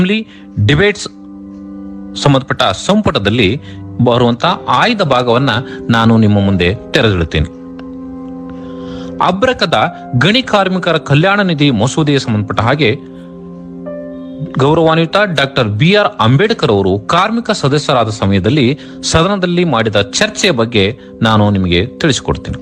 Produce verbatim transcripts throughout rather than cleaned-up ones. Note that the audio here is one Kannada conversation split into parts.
ಡಿಬೇಟ್ಸ್ ಸಂಬಂಧಪಟ್ಟ ಸಂಪುಟದಲ್ಲಿ ಬರುವಂತಹ ಆಯ್ದ ಭಾಗವನ್ನ ನಾನು ನಿಮ್ಮ ಮುಂದೆ ತೆರೆದಿಡುತ್ತೇನೆ. ಅಬ್ರಕದ ಗಣಿ ಕಾರ್ಮಿಕರ ಕಲ್ಯಾಣ ನಿಧಿ ಮಸೂದೆಗೆ ಸಂಬಂಧಪಟ್ಟ ಹಾಗೆ ಗೌರವಾನ್ವಿತ ಡಾಕ್ಟರ್ ಬಿ ಆರ್ ಅಂಬೇಡ್ಕರ್ ಅವರು ಕಾರ್ಮಿಕ ಸದಸ್ಯರಾದ ಸಮಯದಲ್ಲಿ ಸದನದಲ್ಲಿ ಮಾಡಿದ ಚರ್ಚೆಯ ಬಗ್ಗೆ ನಾನು ನಿಮಗೆ ತಿಳಿಸಿಕೊಡ್ತೇನೆ.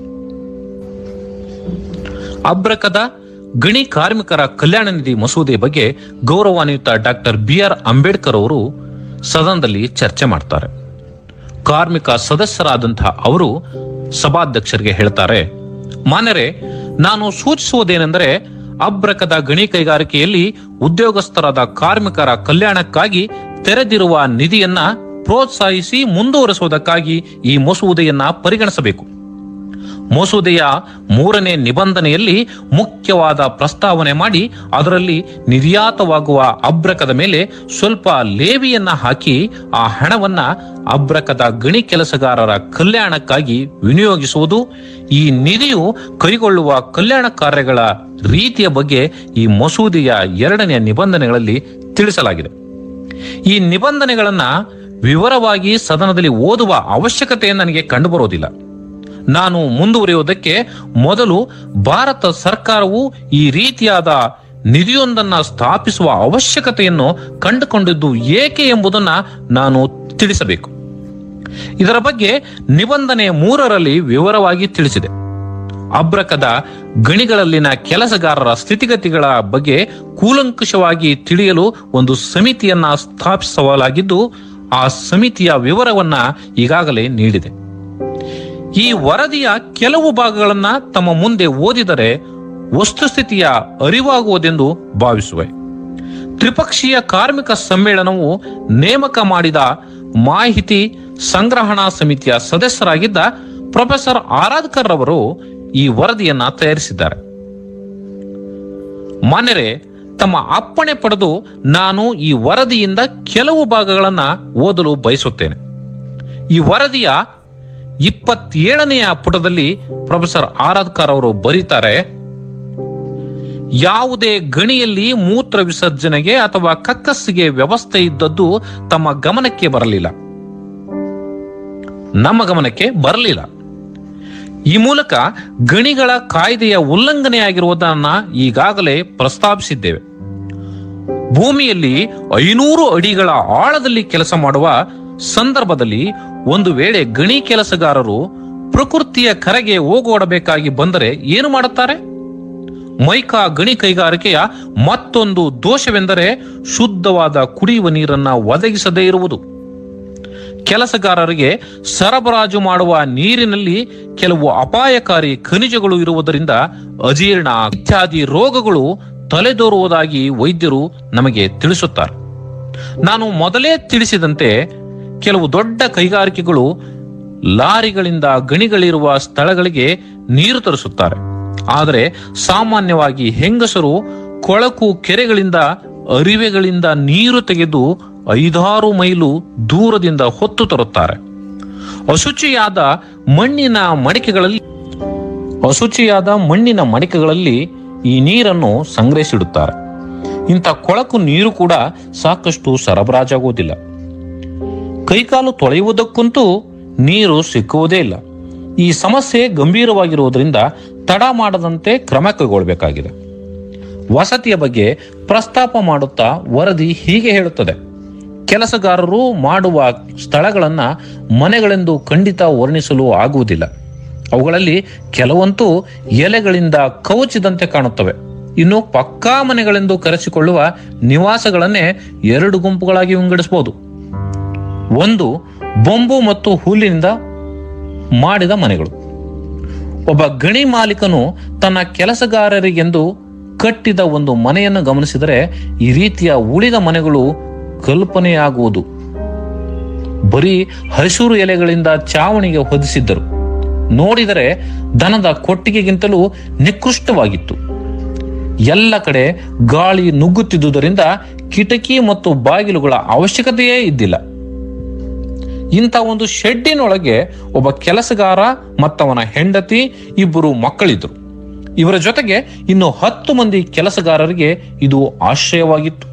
ಅಬ್ರಕದ ಗಣಿ ಕಾರ್ಮಿಕರ ಕಲ್ಯಾಣ ನಿಧಿ ಮಸೂದೆಯ ಬಗ್ಗೆ ಗೌರವಾನ್ವಿತ ಡಾಕ್ಟರ್ ಬಿ ಆರ್ ಅಂಬೇಡ್ಕರ್ ಅವರು ಸದನದಲ್ಲಿ ಚರ್ಚೆ ಮಾಡ್ತಾರೆ. ಕಾರ್ಮಿಕ ಸದಸ್ಯರಾದಂತಹ ಅವರು ಸಭಾಧ್ಯಕ್ಷರಿಗೆ ಹೇಳ್ತಾರೆ, ಮಾನ್ಯರೇ, ನಾನು ಸೂಚಿಸುವುದೇನೆಂದರೆ ಅಬ್ರಕದ ಗಣಿ ಕೈಗಾರಿಕೆಯಲ್ಲಿ ಉದ್ಯೋಗಸ್ಥರಾದ ಕಾರ್ಮಿಕರ ಕಲ್ಯಾಣಕ್ಕಾಗಿ ತೆರೆದಿರುವ ನಿಧಿಯನ್ನ ಪ್ರೋತ್ಸಾಹಿಸಿ ಮುಂದುವರೆಸುವುದಕ್ಕಾಗಿ ಈ ಮಸೂದೆಯನ್ನ ಪರಿಗಣಿಸಬೇಕು. ಮಸೂದೆಯ ಮೂರನೇ ನಿಬಂಧನೆಯಲ್ಲಿ ಮುಖ್ಯವಾದ ಪ್ರಸ್ತಾವನೆ ಮಾಡಿ ಅದರಲ್ಲಿ ನಿರ್ಯಾತವಾಗುವ ಅಬ್ರಕದ ಮೇಲೆ ಸ್ವಲ್ಪ ಲೇವಿಯನ್ನ ಹಾಕಿ ಆ ಹಣವನ್ನ ಅಬ್ರಕದ ಗಣಿ ಕೆಲಸಗಾರರ ಕಲ್ಯಾಣಕ್ಕಾಗಿ ವಿನಿಯೋಗಿಸುವುದು, ಈ ನಿಧಿಯು ಕೈಗೊಳ್ಳುವ ಕಲ್ಯಾಣ ಕಾರ್ಯಗಳ ರೀತಿಯ ಬಗ್ಗೆ ಈ ಮಸೂದೆಯ ಎರಡನೇ ನಿಬಂಧನೆಗಳಲ್ಲಿ ತಿಳಿಸಲಾಗಿದೆ. ಈ ನಿಬಂಧನೆಗಳನ್ನ ವಿವರವಾಗಿ ಸದನದಲ್ಲಿ ಓದುವ ಅವಶ್ಯಕತೆ ನನಗೆ ಕಂಡುಬರೋದಿಲ್ಲ. ನಾನು ಮುಂದುವರಿಯುವುದಕ್ಕೆ ಮೊದಲು ಭಾರತ ಸರ್ಕಾರವು ಈ ರೀತಿಯಾದ ನಿಧಿಯೊಂದನ್ನು ಸ್ಥಾಪಿಸುವ ಅವಶ್ಯಕತೆಯನ್ನು ಕಂಡುಕೊಂಡಿದ್ದು ಏಕೆ ಎಂಬುದನ್ನು ನಾನು ತಿಳಿಸಬೇಕು. ಇದರ ಬಗ್ಗೆ ನಿಬಂಧನೆ ಮೂರರಲ್ಲಿ ವಿವರವಾಗಿ ತಿಳಿಸಿದೆ. ಅಬ್ರಕದ ಗಣಿಗಳಲ್ಲಿನ ಕೆಲಸಗಾರರ ಸ್ಥಿತಿಗತಿಗಳ ಬಗ್ಗೆ ಕೂಲಂಕುಷವಾಗಿ ತಿಳಿಯಲು ಒಂದು ಸಮಿತಿಯನ್ನ ಸ್ಥಾಪಿಸಲಾಗಿದ್ದು, ಆ ಸಮಿತಿಯ ವಿವರವನ್ನ ಈಗಾಗಲೇ ನೀಡಿದೆ. ಈ ವರದಿಯ ಕೆಲವು ಭಾಗಗಳನ್ನ ತಮ್ಮ ಮುಂದೆ ಓದಿದರೆ ವಸ್ತುಸ್ಥಿತಿಯ ಅರಿವಾಗುವುದೆಂದು ಭಾವಿಸುವೆ. ತ್ರಿಪಕ್ಷೀಯ ಕಾರ್ಮಿಕ ಸಮ್ಮೇಳನವು ನೇಮಕ ಮಾಡಿದ ಮಾಹಿತಿ ಸಂಗ್ರಹಣಾ ಸಮಿತಿಯ ಸದಸ್ಯರಾಗಿದ್ದ ಪ್ರೊಫೆಸರ್ ಆರಾಧ್ಕರ್ ಅವರು ಈ ವರದಿಯನ್ನ ತಯಾರಿಸಿದ್ದಾರೆ. ಮಾನ್ಯರೇ, ತಮ್ಮ ಅಪ್ಪಣೆ ಪಡೆದು ನಾನು ಈ ವರದಿಯಿಂದ ಕೆಲವು ಭಾಗಗಳನ್ನ ಓದಲು ಬಯಸುತ್ತೇನೆ. ಈ ವರದಿಯ ಇಪ್ಪತ್ತೇಳನೆಯ ಪುಟದಲ್ಲಿ ಪ್ರೊಫೆಸರ್ ಆರಾಧ್ಕರ್ ಅವರು ಬರೀತಾರೆ, ಯಾವುದೇ ಗಣಿಯಲ್ಲಿ ಮೂತ್ರ ವಿಸರ್ಜನೆಗೆ ಅಥವಾ ಕಕ್ಕಸ್ಸಿಗೆ ವ್ಯವಸ್ಥೆ ಇದ್ದದ್ದು ತಮ್ಮ ಗಮನಕ್ಕೆ ಬರಲಿಲ್ಲ, ನಮ್ಮ ಗಮನಕ್ಕೆ ಬರಲಿಲ್ಲ. ಈ ಮೂಲಕ ಗಣಿಗಳ ಕಾಯ್ದೆಯ ಉಲ್ಲಂಘನೆಯಾಗಿರುವುದನ್ನ ಈಗಾಗಲೇ ಪ್ರಸ್ತಾಪಿಸಿದ್ದೇವೆ. ಭೂಮಿಯಲ್ಲಿ ಐನೂರು ಅಡಿಗಳ ಆಳದಲ್ಲಿ ಕೆಲಸ ಮಾಡುವ ಸಂದರ್ಭದಲ್ಲಿ ಒಂದು ವೇಳೆ ಗಣಿ ಕೆಲಸಗಾರರು ಪ್ರಕೃತಿಯ ಕರೆಗೆ ಹೋಗೋಡಬೇಕಾಗಿ ಬಂದರೆ ಏನು ಮಾಡುತ್ತಾರೆ? ಮೈಕಾ ಗಣಿ ಕೈಗಾರಿಕೆಯ ಮತ್ತೊಂದು ದೋಷವೆಂದರೆ ಶುದ್ಧವಾದ ಕುಡಿಯುವ ನೀರನ್ನ ಒದಗಿಸದೇ ಇರುವುದು. ಕೆಲಸಗಾರರಿಗೆ ಸರಬರಾಜು ಮಾಡುವ ನೀರಿನಲ್ಲಿ ಕೆಲವು ಅಪಾಯಕಾರಿ ಖನಿಜಗಳು ಇರುವುದರಿಂದ ಅಜೀರ್ಣ ಇತ್ಯಾದಿ ರೋಗಗಳು ತಲೆದೋರುವುದಾಗಿ ವೈದ್ಯರು ನಮಗೆ ತಿಳಿಸುತ್ತಾರೆ. ನಾನು ಮೊದಲೇ ತಿಳಿಸಿದಂತೆ ಕೆಲವು ದೊಡ್ಡ ಕೈಗಾರಿಕೆಗಳು ಲಾರಿಗಳಿಂದ ಗಣಿಗಳಿರುವ ಸ್ಥಳಗಳಿಗೆ ನೀರು ತರಿಸುತ್ತಾರೆ. ಆದರೆ ಸಾಮಾನ್ಯವಾಗಿ ಹೆಂಗಸರು ಕೊಳಕು ಕೆರೆಗಳಿಂದ ಅರಿವೆಗಳಿಂದ ನೀರು ತೆಗೆದು ಐದಾರು ಮೈಲು ದೂರದಿಂದ ಹೊತ್ತು ತರುತ್ತಾರೆ. ಅಶುಚಿಯಾದ ಮಣ್ಣಿನ ಮಡಿಕೆಗಳಲ್ಲಿ ಅಶುಚಿಯಾದ ಮಣ್ಣಿನ ಮಡಿಕೆಗಳಲ್ಲಿ ಈ ನೀರನ್ನು ಸಂಗ್ರಹಿಸಿಡುತ್ತಾರೆ. ಇಂಥ ಕೊಳಕು ನೀರು ಕೂಡ ಸಾಕಷ್ಟು ಸರಬರಾಜಾಗುವುದಿಲ್ಲ. ಕೈಕಾಲು ತೊಳೆಯುವುದಕ್ಕಂತೂ ನೀರು ಸಿಕ್ಕುವುದೇ ಇಲ್ಲ. ಈ ಸಮಸ್ಯೆ ಗಂಭೀರವಾಗಿರುವುದರಿಂದ ತಡ ಮಾಡದಂತೆ ಕ್ರಮ ಕೈಗೊಳ್ಳಬೇಕಾಗಿದೆ. ವಸತಿಯ ಬಗ್ಗೆ ಪ್ರಸ್ತಾಪ ಮಾಡುತ್ತಾ ವರದಿ ಹೀಗೆ ಹೇಳುತ್ತದೆ, ಕೆಲಸಗಾರರು ಮಾಡುವ ಸ್ಥಳಗಳನ್ನ ಮನೆಗಳೆಂದು ಖಂಡಿತ ವರ್ಣಿಸಲು ಆಗುವುದಿಲ್ಲ. ಅವುಗಳಲ್ಲಿ ಕೆಲವಂತೂ ಎಲೆಗಳಿಂದ ಕವಚಿದಂತೆ ಕಾಣುತ್ತವೆ. ಇನ್ನು ಪಕ್ಕಾ ಮನೆಗಳೆಂದು ಕರೆಸಿಕೊಳ್ಳುವ ನಿವಾಸಗಳನ್ನೇ ಎರಡು ಗುಂಪುಗಳಾಗಿ ವಿಂಗಡಿಸಬಹುದು. ಒಂದು ಬೊಂಬು ಮತ್ತು ಹುಲ್ಲಿನಿಂದ ಮಾಡಿದ ಮನೆಗಳು. ಒಬ್ಬ ಗಣಿ ಮಾಲೀಕನು ತನ್ನ ಕೆಲಸಗಾರರಿಗೆಂದು ಕಟ್ಟಿದ ಒಂದು ಮನೆಯನ್ನು ಗಮನಿಸಿದರೆ ಈ ರೀತಿಯ ಉಳಿದ ಮನೆಗಳು ಕಲ್ಪನೆಯಾಗುವುದು. ಬರೀ ಹಸಿರು ಎಲೆಗಳಿಂದ ಚಾವಣಿಗೆ ಹೊದಿಸಿದ್ದರು. ನೋಡಿದರೆ ದನದ ಕೊಟ್ಟಿಗೆಗಿಂತಲೂ ನಿಕೃಷ್ಟವಾಗಿತ್ತು. ಎಲ್ಲ ಕಡೆ ಗಾಳಿ ನುಗ್ಗುತ್ತಿದ್ದುದರಿಂದ ಕಿಟಕಿ ಮತ್ತು ಬಾಗಿಲುಗಳ ಅವಶ್ಯಕತೆಯೇ ಇದ್ದಿಲ್ಲ. ಇಂಥ ಒಂದು ಶೆಡ್ಡಿನೊಳಗೆ ಒಬ್ಬ ಕೆಲಸಗಾರ ಮತ್ತವನ ಹೆಂಡತಿ, ಇಬ್ಬರು ಮಕ್ಕಳಿದ್ರು. ಇವರ ಜೊತೆಗೆ ಇನ್ನು ಹತ್ತು ಮಂದಿ ಕೆಲಸಗಾರರಿಗೆ ಇದು ಆಶ್ರಯವಾಗಿತ್ತು.